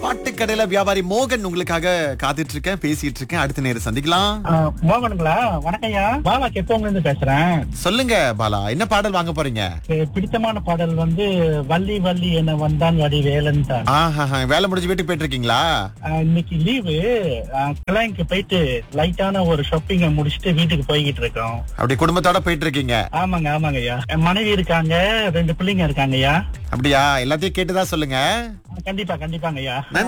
பாட்டுக்கடையில வியாபாரி மோகன் உங்களுக்காக காத்துட்டு இருக்கேன், பேசிட்டு இருக்கேன். அடுத்த நேரம் சந்திக்கலாம். மோகனுங்களா? வணக்கம்யா, பாலா கெப்பவங்க இருந்து பேசுறேன். சொல்லுங்க பாலா, என்ன பாடல் வாங்க போறீங்க? பிடித்தமான பாடல் வந்து வள்ளி வள்ளி என்ன வந்தான் வடி வேலன் தான். வேலை முடிஞ்சு வீட்டுக்கு போயிட்டு இருக்கீங்களா? இன்னைக்கு லீவு, கிளைக்கு போயிட்டு லைட்டான ஒரு ஷாப்பிங்க முடிச்சுட்டு வீட்டுக்கு போய்கிட்டு இருக்கோம். அப்படி குடும்பத்தோட போயிட்டு இருக்கீங்க? ஆமாங்க ஆமாங்கய்யா, என் மனைவி இருக்காங்க, 2 பிள்ளைங்க இருக்காங்கய்யா. அப்படியா? எல்லாத்தையும் கேட்டுதான் சொல்லுங்க. கண்டிப்பா கண்டிப்பாங்கய்யா.